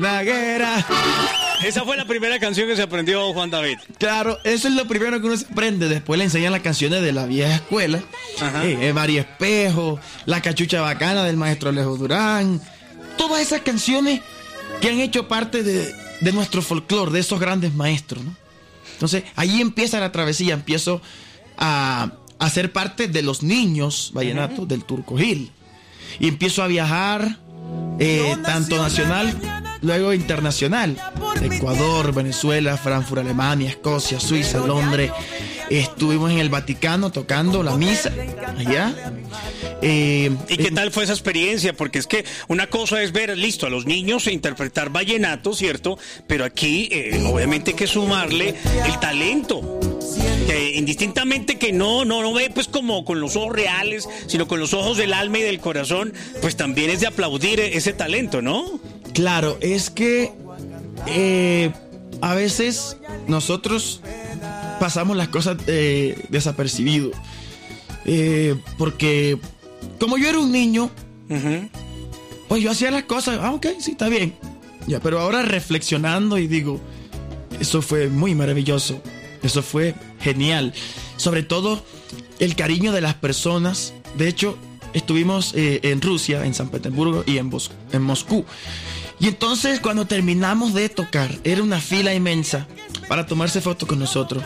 La guerra. Esa fue la primera canción que se aprendió Juan David. Claro, eso es lo primero que uno se aprende. Después le enseñan las canciones de la vieja escuela. María Espejo, La Cachucha Bacana del maestro Alejo Durán. Todas esas canciones que han hecho parte de nuestro folclore, de esos grandes maestros, ¿no? Entonces, ahí empieza la travesía. Empiezo a ser parte de los niños vallenatos del Turco Gil. Y empiezo a viajar, tanto nacional, luego internacional. Ecuador, Venezuela, Frankfurt, Alemania, Escocia, Suiza, Londres. Estuvimos en el Vaticano tocando la misa allá. ¿Y qué tal fue esa experiencia? Porque es que una cosa es ver, listo, a los niños interpretar vallenato, ¿cierto? Pero aquí, obviamente hay que sumarle el talento. Que indistintamente que no ve pues como con los ojos reales, sino con los ojos del alma y del corazón, pues también es de aplaudir ese talento, ¿no? Claro, es que a veces nosotros pasamos las cosas desapercibido. Porque como yo era un niño, pues yo hacía las cosas, ok, sí, está bien. Ya, pero ahora reflexionando y digo, eso fue muy maravilloso. Eso fue genial. Sobre todo el cariño de las personas. De hecho, estuvimos en Rusia, en San Petersburgo y en Moscú. Y entonces cuando terminamos de tocar, era una fila inmensa para tomarse fotos con nosotros.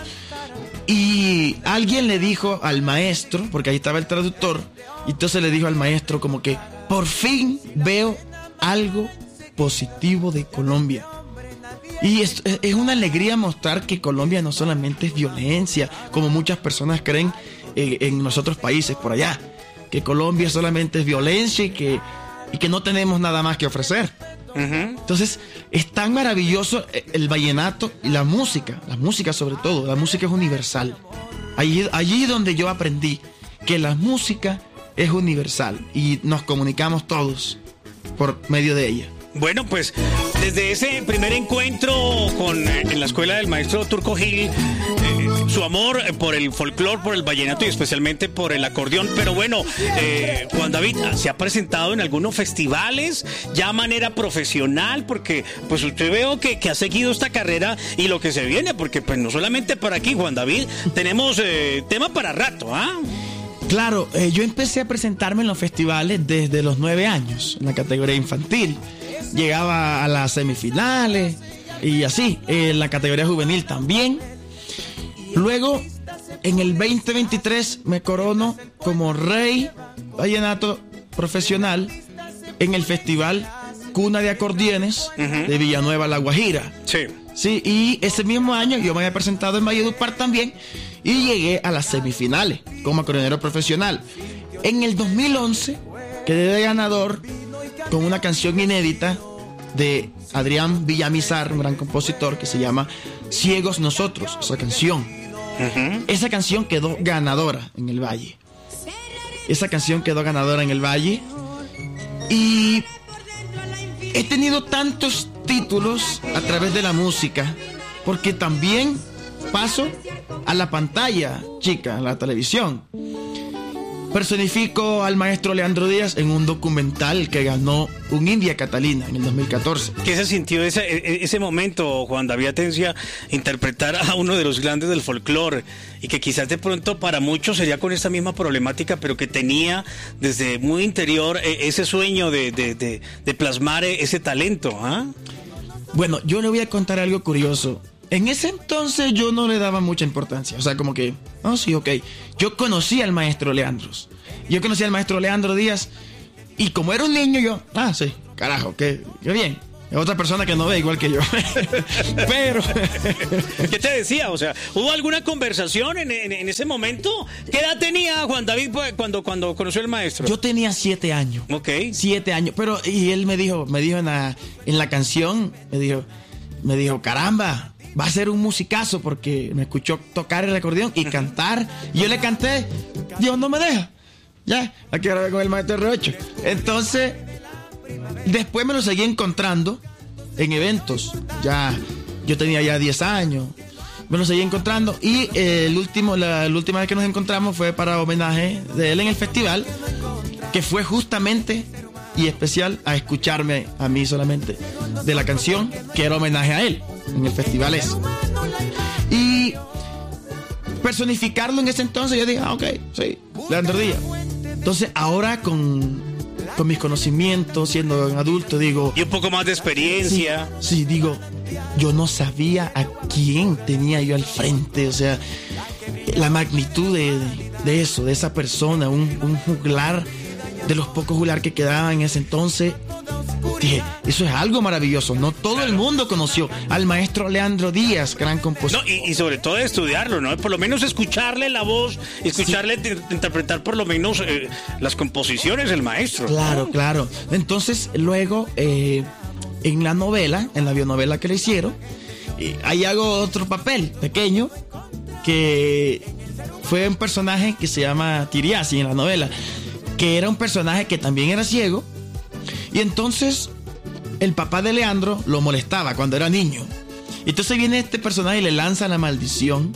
Y alguien le dijo al maestro, porque ahí estaba el traductor, y entonces le dijo al maestro como que por fin veo algo positivo de Colombia. Y es una alegría mostrar que Colombia no solamente es violencia, como muchas personas creen en los otros países por allá, que Colombia solamente es violencia y que no tenemos nada más que ofrecer. Entonces es tan maravilloso el vallenato y la música sobre todo, la música es universal. Allí donde yo aprendí que la música es universal y nos comunicamos todos por medio de ella. Bueno, pues desde ese primer encuentro en la escuela del maestro Turco Gil, su amor por el folclore, por el vallenato y especialmente por el acordeón. Pero bueno, Juan David, ¿se ha presentado en algunos festivales ya a manera profesional? Porque pues usted veo que ha seguido esta carrera y lo que se viene, porque pues no solamente para aquí, Juan David, tenemos tema para rato, ¿ah? Claro, yo empecé a presentarme en los festivales desde los 9 años, en la categoría infantil. Llegaba a las semifinales y así, en la categoría juvenil también. Luego, en el 2023 me corono como rey vallenato profesional en el festival Cuna de Acordeones de Villanueva, La Guajira. Sí, y ese mismo año yo me había presentado en Valledupar también y llegué a las semifinales como acordeonero profesional. En el 2011 quedé de ganador con una canción inédita de Adrián Villamizar, un gran compositor, que se llama Ciegos Nosotros, esa canción. Esa canción quedó ganadora en el Valle. Y he tenido tantos títulos a través de la música, porque también paso a la pantalla chica, a la televisión. Personifico al maestro Leandro Díaz en un documental que ganó un India Catalina en el 2014. ¿Qué se sintió ese momento, Juan David Atencia, interpretar a uno de los grandes del folclore y que quizás de pronto para muchos sería con esta misma problemática, pero que tenía desde muy interior ese sueño de plasmar ese talento? ¿Ah? Bueno, yo le voy a contar algo curioso. En ese entonces yo no le daba mucha importancia. O sea, como que, sí, ok. Yo conocí al maestro Leandro. Díaz. Y como era un niño, yo, sí, carajo, qué bien. Es otra persona que no ve igual que yo. Pero ¿qué te decía? O sea, ¿hubo alguna conversación en ese momento? ¿Qué edad tenía Juan David cuando conoció al maestro? Yo tenía 7 años. Ok. 7 años. Pero, y él me dijo en la canción, me dijo, caramba, va a ser un musicazo, porque me escuchó tocar el acordeón y cantar. Y yo le canté, Dios no me deja. Ya, aquí ahora con el maestro R8. Entonces, después me lo seguí encontrando en eventos. Ya, yo tenía ya 10 años. Me lo seguí encontrando. Y la última vez que nos encontramos fue para homenaje de él en el festival, que fue justamente y especial a escucharme a mí solamente de la canción, que era homenaje a él en el festival ese. Y personificarlo en ese entonces, yo dije, ok, sí, Leandro Díaz. Entonces ahora con mis conocimientos, siendo un adulto, digo... Y un poco más de experiencia. Sí, digo, yo no sabía a quién tenía yo al frente, o sea, la magnitud de eso, de esa persona, un juglar, de los pocos juglar que quedaban en ese entonces. Dije, eso es algo maravilloso. No todo el mundo conoció al maestro Leandro Díaz, gran compositor. No, y sobre todo de estudiarlo, ¿no? Por lo menos escucharle la voz, escucharle interpretar por lo menos las composiciones del maestro. Claro, claro. Entonces, luego, en la novela, en la bionovela que le hicieron, ahí hago otro papel pequeño, que fue un personaje que se llama Tiriasi en la novela, que era un personaje que también era ciego. Y entonces el papá de Leandro lo molestaba cuando era niño. Entonces viene este personaje y le lanza la maldición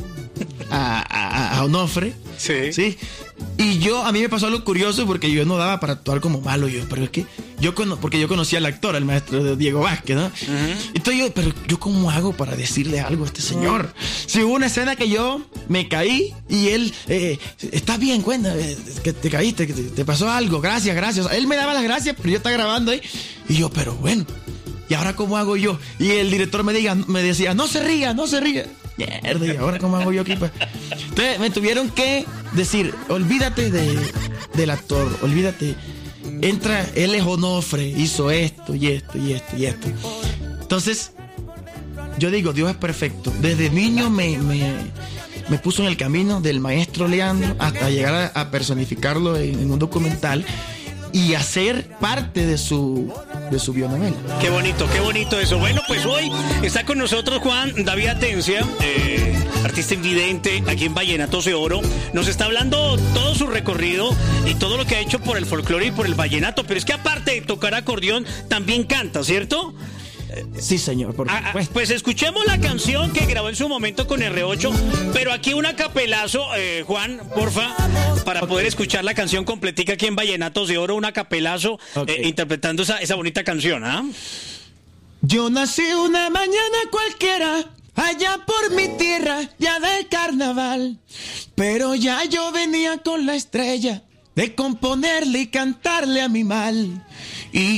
a Onofre. Sí. ¿Sí? Y a mí me pasó algo curioso porque yo no daba para actuar como malo pero es que porque yo conocía al actor, al maestro Diego Vázquez, ¿no? Uh-huh. Entonces pero yo ¿cómo hago para decirle algo a este señor? Si hubo una escena que yo me caí y él, ¿estás bien? Cuenta, que te caíste, que te pasó algo, gracias. Él me daba las gracias, pero yo estaba grabando ahí. Y yo, pero bueno, ¿y ahora cómo hago yo? Y el director me decía, no se ría. Mierda, ¿y ahora cómo hago yo aquí? Entonces me tuvieron que decir, olvídate del actor, olvídate. Él es Onofre, hizo esto y esto. Entonces, yo digo, Dios es perfecto. Desde niño me puso en el camino del maestro Leandro hasta llegar a personificarlo en un documental y hacer parte de su bionovela. Qué bonito eso. Bueno, pues hoy está con nosotros Juan David Atencia, artista invidente aquí en Vallenatos de Oro. Nos está hablando todo su recorrido y todo lo que ha hecho por el folclore y por el vallenato, pero es que aparte de tocar acordeón, también canta, ¿cierto? Sí, señor. Pues escuchemos la canción que grabó en su momento con R8, pero aquí un acapelazo, Juan, porfa, para poder escuchar la canción completica aquí en Vallenatos de Oro, un acapelazo, interpretando esa bonita canción, ¿ah? Yo nací una mañana cualquiera, allá por mi tierra, ya de carnaval, pero ya yo venía con la estrella de componerle y cantarle a mi mal.